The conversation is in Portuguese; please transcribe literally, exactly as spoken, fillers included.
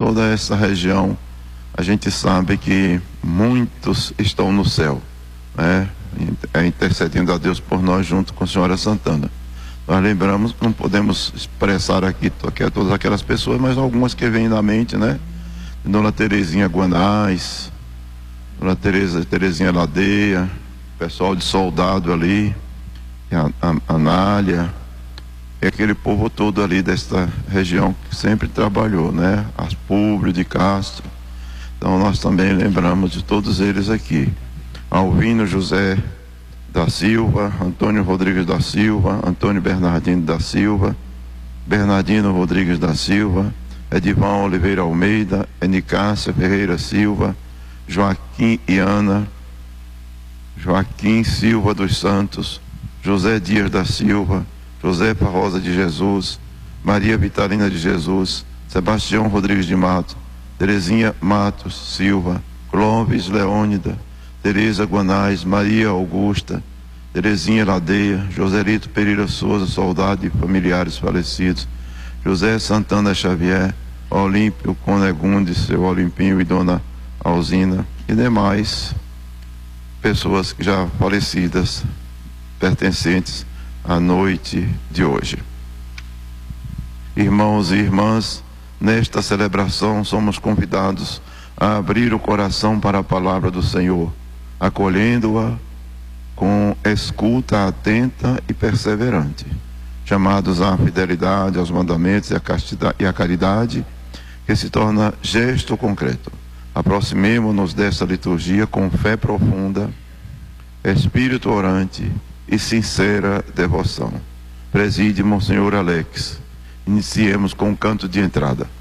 toda essa região, a gente sabe que muitos estão no céu, né? É, intercedendo a Deus por nós junto com a senhora Santana. Nós lembramos, não podemos expressar aqui, aqui todas aquelas pessoas, mas algumas que vêm na mente, né? Dona Terezinha Guanais, Dona Tereza, Terezinha Ladeia, pessoal de Soldado ali, a, a, Anália, e aquele povo todo ali desta região que sempre trabalhou, né? As Públio de Castro. Então nós também lembramos de todos eles aqui. Alvino José da Silva, Antônio Rodrigues da Silva, Antônio Bernardino da Silva, Bernardino Rodrigues da Silva, Edivan Oliveira Almeida, Enicácia Ferreira Silva, Joaquim e Ana, Joaquim Silva dos Santos, José Dias da Silva, Josefa Rosa de Jesus, Maria Vitalina de Jesus, Sebastião Rodrigues de Mato, Terezinha Matos Silva, Clóvis Leônida, Tereza Guanais, Maria Augusta, Terezinha Ladeia, Joselito Pereira Souza, soldado e familiares falecidos, José Santana Xavier, Olímpio Conegundes, seu Olimpinho e Dona Alzina, e demais pessoas já falecidas, pertencentes à noite de hoje. Irmãos e irmãs, nesta celebração somos convidados a abrir o coração para a palavra do Senhor, acolhendo-a com escuta atenta e perseverante, chamados à fidelidade aos mandamentos e à castidade, e à caridade, que se torna gesto concreto. Aproximemo-nos desta liturgia com fé profunda, espírito orante e sincera devoção. Preside Monsenhor Alex. Iniciemos com o canto de entrada.